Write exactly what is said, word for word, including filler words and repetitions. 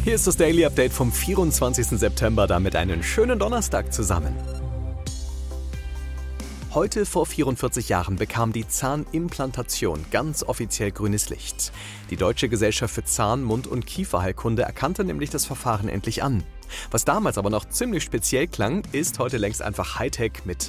Hier ist das Daily Update vom vierundzwanzigsten September, damit einen schönen Donnerstag zusammen. Heute vor vierundvierzig Jahren bekam die Zahnimplantation ganz offiziell grünes Licht. Die Deutsche Gesellschaft für Zahn-, Mund- und Kieferheilkunde erkannte nämlich das Verfahren endlich an. Was damals aber noch ziemlich speziell klang, ist heute längst einfach Hightech mit